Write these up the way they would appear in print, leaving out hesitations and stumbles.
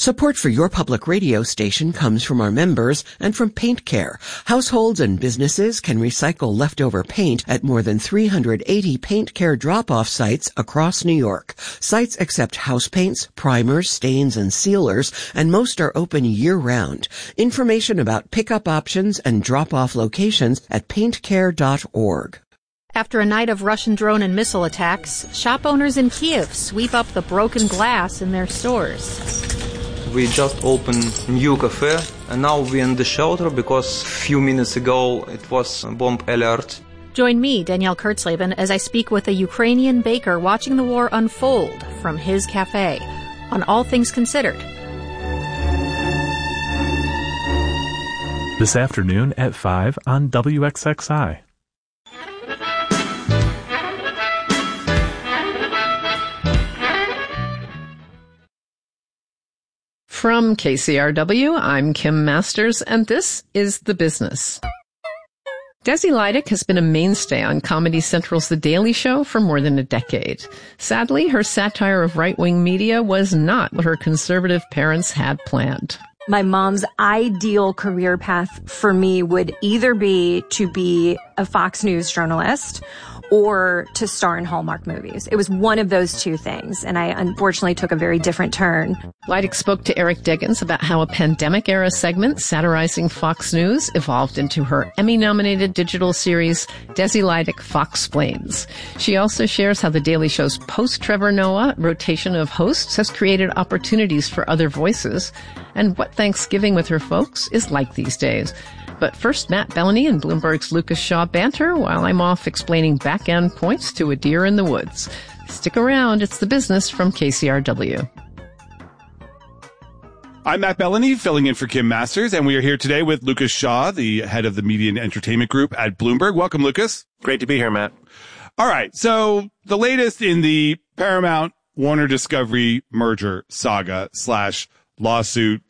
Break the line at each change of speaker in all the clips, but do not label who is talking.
Support for your public radio station comes from our members and from Paint Care. Households and businesses can recycle leftover paint at more than 380 Paint Care drop-off sites across New York. Sites accept house paints, primers, stains, and sealers, and most are open year-round. Information about pickup options and drop-off locations at paintcare.org.
After a night of Russian drone and missile attacks, shop owners in Kiev sweep up the broken glass in their stores.
We just opened new cafe and now we're in the shelter because a few minutes ago it was a bomb alert.
Join me, Danielle Kurtzleben, as I speak with a Ukrainian baker watching the war unfold from his cafe on All Things Considered.
This afternoon at 5 on WXXI.
From KCRW, I'm Kim Masters, and this is The Business. Desi Lydic has been a mainstay on Comedy Central's The Daily Show for more than a decade. Sadly, her satire of right-wing media was not what her conservative parents had planned.
My mom's ideal career path for me would either be to be a Fox News journalist or to star in Hallmark movies. It was one of those two things, and I unfortunately took a very different turn.
Lydic spoke to Eric Deggans about how a pandemic-era segment satirizing Fox News evolved into her Emmy-nominated digital series, Desi Lydic Foxplains. She also shares how The Daily Show's post-Trevor Noah rotation of hosts has created opportunities for other voices, and what Thanksgiving with her folks is like these days. But first, Matt Bellany and Bloomberg's Lucas Shaw banter while I'm off explaining back-end points to a deer in the woods. Stick around. It's The Business from KCRW.
I'm Matt Bellany, filling in for Kim Masters, and we are here today with Lucas Shaw, the head of the Media and Entertainment Group at Bloomberg. Welcome, Lucas.
Great to be here, Matt.
All right, so the latest in the Paramount-Warner Discovery merger saga / lawsuit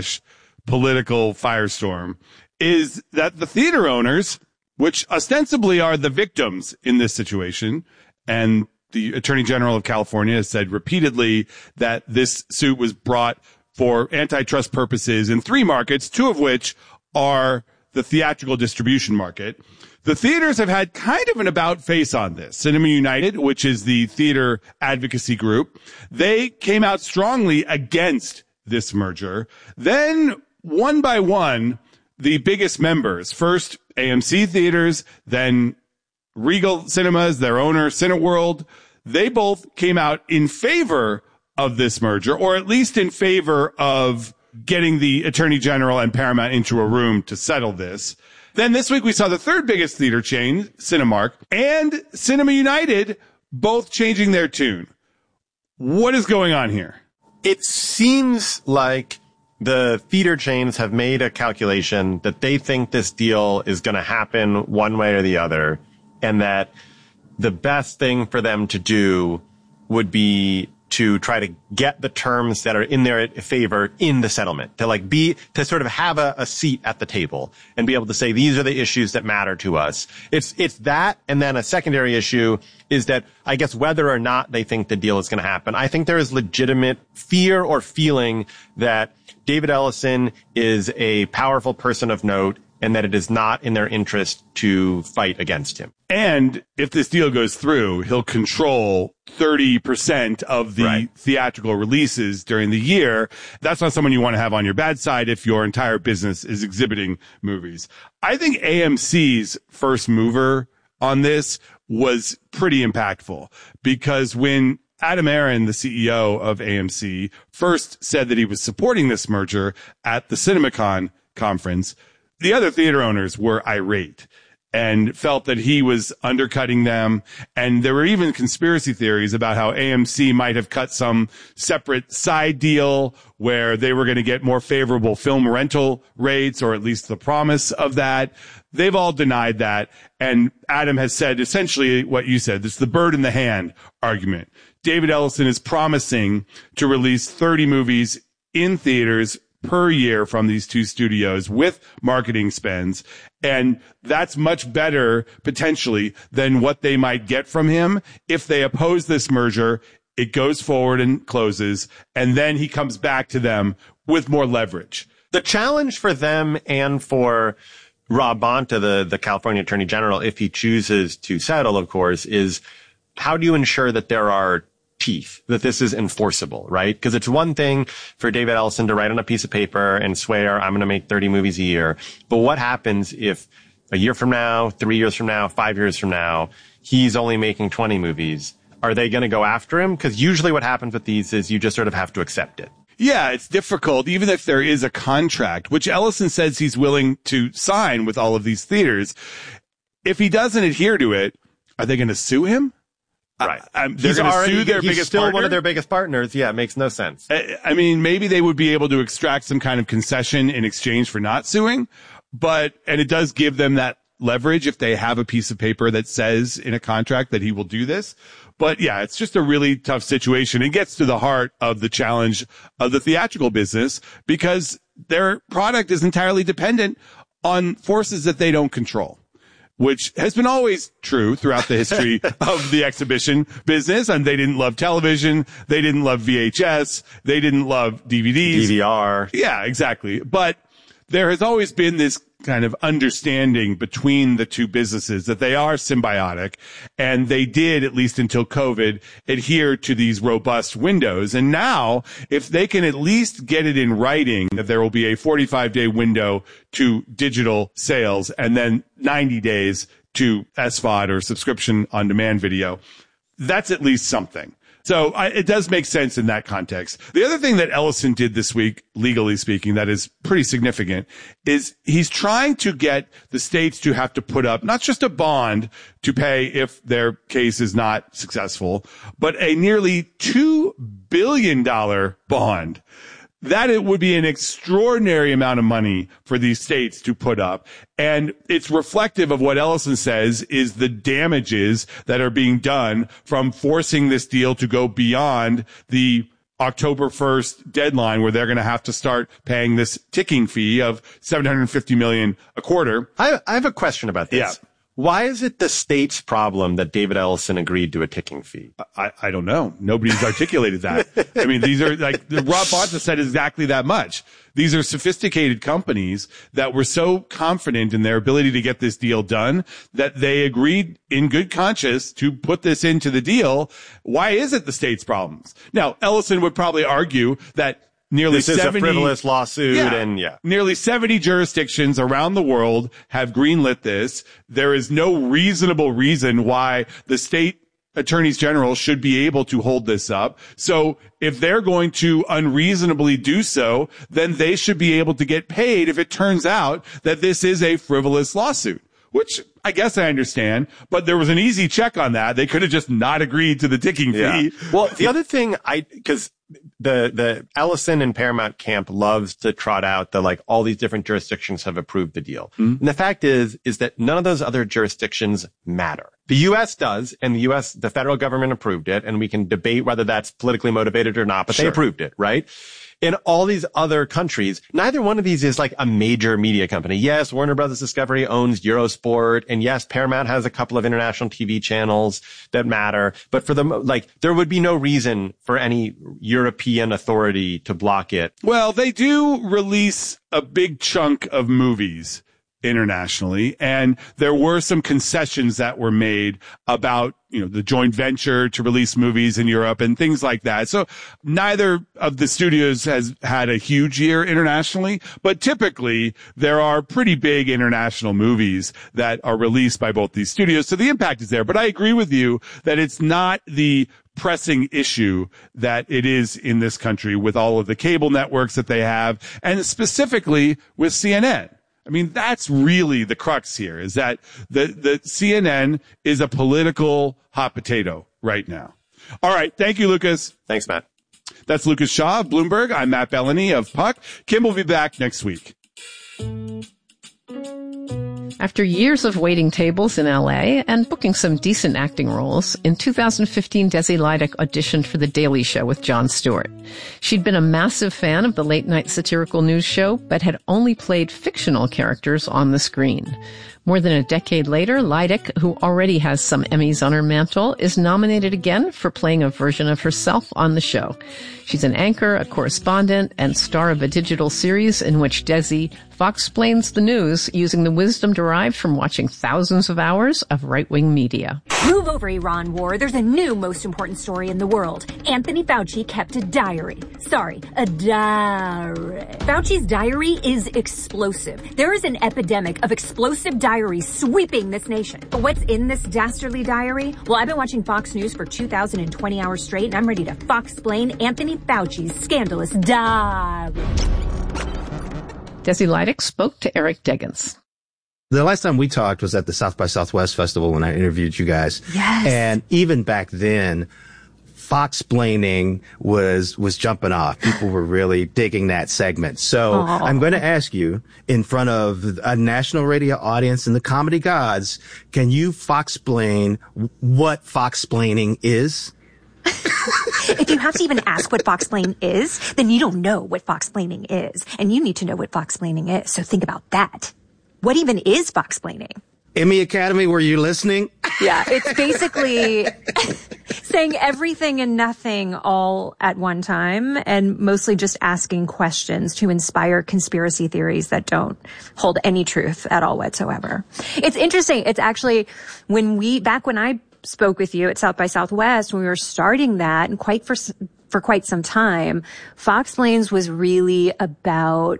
/ political firestorm is that the theater owners, which ostensibly are the victims in this situation, and the Attorney General of California has said repeatedly that this suit was brought for antitrust purposes in 3 markets, 2 of which are the theatrical distribution market. The theaters have had kind of an about face on this. Cinema United, which is the theater advocacy group, they came out strongly against this merger. Then, one by one, the biggest members, first AMC Theaters, then Regal Cinemas, their owner, Cineworld, they both came out in favor of this merger, or at least in favor of getting the Attorney General and Paramount into a room to settle this. Then this week we saw the third biggest theater chain, Cinemark, and Cinema United both changing their tune. What is going on here?
It seems like the theater chains have made a calculation that they think this deal is going to happen one way or the other, and that the best thing for them to do would be to try to get the terms that are in their favor in the settlement, to sort of have a seat at the table and be able to say, these are the issues that matter to us. It's that. And then a secondary issue is that I guess whether or not they think the deal is going to happen, I think there is legitimate fear or feeling that David Ellison is a powerful person of note and that it is not in their interest to fight against him.
And if this deal goes through, he'll control 30% of the theatrical releases during the year. That's not someone you want to have on your bad side if your entire business is exhibiting movies. I think AMC's first mover on this was pretty impactful, because when Adam Aron, the CEO of AMC, first said that he was supporting this merger at the CinemaCon conference, the other theater owners were irate and felt that he was undercutting them. And there were even conspiracy theories about how AMC might have cut some separate side deal where they were going to get more favorable film rental rates, or at least the promise of that. They've all denied that. And Adam has said essentially what you said. It's the bird in the hand argument. David Ellison is promising to release 30 movies in theaters per year from these two studios with marketing spends. And that's much better potentially than what they might get from him if they oppose this merger it goes forward and closes, and then he comes back to them with more leverage.
The challenge for them and for Rob Bonta, the California Attorney General, if he chooses to settle, of course, is how do you ensure that there are teeth, that this is enforceable, right? Because it's one thing for David Ellison to write on a piece of paper and swear, I'm going to make 30 movies a year. But what happens if a year from now, 3 years from now, 5 years from now, he's only making 20 movies? Are they going to go after him? Because usually what happens with these is you just sort of have to accept it.
Yeah, it's difficult, even if there is a contract, which Ellison says he's willing to sign with all of these theaters. If he doesn't adhere to it, are they going to sue him?
Right.
They're going to sue their biggest partner?
He's still one of their biggest partners. Yeah, it makes no sense.
I mean, maybe they would be able to extract some kind of concession in exchange for not suing, and it does give them that leverage if they have a piece of paper that says in a contract that he will do this. But yeah, it's just a really tough situation. It gets to the heart of the challenge of the theatrical business because their product is entirely dependent on forces that they don't control, which has been always true throughout the history of the exhibition business. And they didn't love television. They didn't love VHS. They didn't love DVDs.
DVR.
Yeah, exactly. But there has always been this kind of understanding between the two businesses that they are symbiotic, and they did, at least until COVID, adhere to these robust windows. And now, if they can at least get it in writing that there will be a 45-day window to digital sales and then 90 days to SVOD or subscription on demand video, that's at least something. So it does make sense in that context. The other thing that Ellison did this week, legally speaking, that is pretty significant, is he's trying to get the states to have to put up not just a bond to pay if their case is not successful, but a nearly $2 billion bond. That it would be an extraordinary amount of money for these states to put up. And it's reflective of what Ellison says is the damages that are being done from forcing this deal to go beyond the October 1st deadline where they're going to have to start paying this ticking fee of $750 million a quarter.
I have a question about this.
Yeah.
Why is it the state's problem that David Ellison agreed to a ticking fee?
I don't know. Nobody's articulated that. I mean, these are like Rob Bonta said exactly that much. These are sophisticated companies that were so confident in their ability to get this deal done that they agreed in good conscience to put this into the deal. Why is it the state's problems? Now, Ellison would probably argue that nearly
this is
70,
a frivolous lawsuit,
nearly 70 jurisdictions around the world have greenlit this. There is no reasonable reason why the state attorneys general should be able to hold this up. So if they're going to unreasonably do so, then they should be able to get paid if it turns out that this is a frivolous lawsuit, which I guess I understand, but there was an easy check on that. They could have just not agreed to the ticking fee.
Well, the other thing because the Ellison and Paramount camp loves to trot out all these different jurisdictions have approved the deal. Mm-hmm. And the fact is that none of those other jurisdictions matter. The U.S. does, and the federal government approved it, and we can debate whether that's politically motivated or not, but They approved it, right? In all these other countries, neither one of these is like a major media company. Yes, Warner Brothers Discovery owns Eurosport, and yes, Paramount has a couple of international TV channels that matter. But for there would be no reason for any European authority to block it.
Well, they do release a big chunk of movies internationally, and there were some concessions that were made about, the joint venture to release movies in Europe and things like that. So neither of the studios has had a huge year internationally, but typically there are pretty big international movies that are released by both these studios. So the impact is there, but I agree with you that it's not the pressing issue that it is in this country with all of the cable networks that they have, and specifically with CNN. I mean, that's really the crux here, is that the CNN is a political hot potato right now. All right. Thank you, Lucas.
Thanks, Matt.
That's Lucas Shaw of Bloomberg. I'm Matt Bellany of Puck. Kim will be back next week.
After years of waiting tables in L.A. and booking some decent acting roles, in 2015, Desi Lydic auditioned for The Daily Show with Jon Stewart. She'd been a massive fan of the late-night satirical news show, but had only played fictional characters on the screen. More than a decade later, Leidig, who already has some Emmys on her mantle, is nominated again for playing a version of herself on the show. She's an anchor, a correspondent, and star of a digital series in which Desi fox-plains the news using the wisdom derived from watching thousands of hours of right-wing media.
Move over, Iran war. There's a new most important story in the world. Anthony Fauci kept a diary. Sorry, a diary. Fauci's diary is explosive. There is an epidemic of explosive diaries sweeping this nation. But what's in this dastardly diary? Well, I've been watching Fox News for 2,020 hours straight, and I'm ready to fox-plain Anthony Fauci's scandalous diary.
Desi Leidig spoke to Eric Deggans.
The last time we talked was at the South by Southwest Festival when I interviewed you guys.
Yes.
And even back then, fox-plaining was jumping off. People were really digging that segment. So I'm going to ask you, in front of a national radio audience and the comedy gods, can you fox-plain what fox-plaining is?
If you have to even ask what fox-plain is, then you don't know what fox-plaining is. And you need to know what fox-plaining is. So think about that. What even is fox-plaining?
Emmy Academy, were you listening?
Yeah, it's basically saying everything and nothing all at one time, and mostly just asking questions to inspire conspiracy theories that don't hold any truth at all whatsoever. It's interesting. It's actually back when I spoke with you at South by Southwest, when we were starting that, and for quite some time, Fox-Plains was really about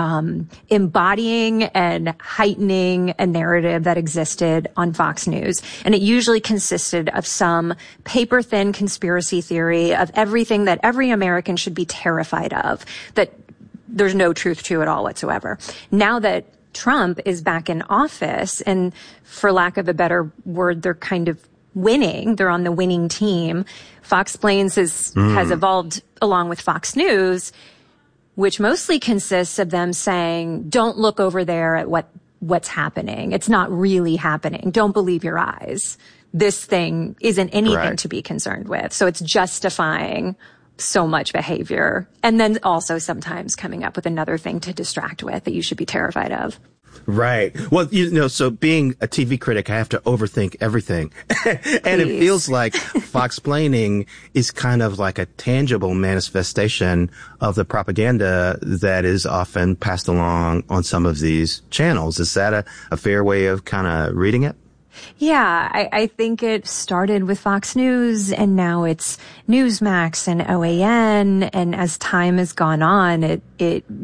embodying and heightening a narrative that existed on Fox News. And it usually consisted of some paper-thin conspiracy theory of everything that every American should be terrified of, that there's no truth to at all whatsoever. Now that Trump is back in office, and for lack of a better word, they're kind of winning. They're on the winning team. Fox-Plains has evolved along with Fox News, which mostly consists of them saying, don't look over there at what's happening. It's not really happening. Don't believe your eyes. This thing isn't anything to be concerned with. So it's justifying so much behavior. And then also sometimes coming up with another thing to distract with that you should be terrified of.
Right. Well, so being a TV critic, I have to overthink everything. And it feels like fox-plaining is kind of like a tangible manifestation of the propaganda that is often passed along on some of these channels. Is that a fair way of kind of reading it?
Yeah, I think it started with Fox News, and now it's Newsmax and OAN, and as time has gone on, it